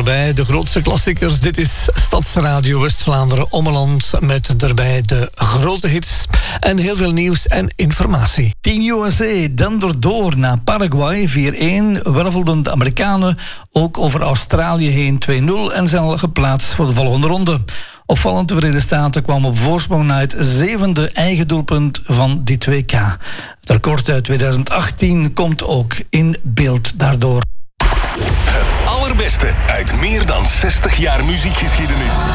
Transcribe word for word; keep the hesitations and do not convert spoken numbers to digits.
voorbij. De grootste klassiekers. Dit is Stadsradio West-Vlaanderen Ommeland met daarbij de grote hits en heel veel nieuws en informatie. Team U S A dendert door naar Paraguay vier één. Wervelden de Amerikanen ook over Australië heen twee nul en zijn al geplaatst voor de volgende ronde. Opvallend, de Verenigde Staten kwam op voorsprong na het zevende eigen doelpunt van dit W K. Het record uit twintig achttien komt ook in beeld daardoor. Het allerbeste uit meer dan zestig jaar muziekgeschiedenis.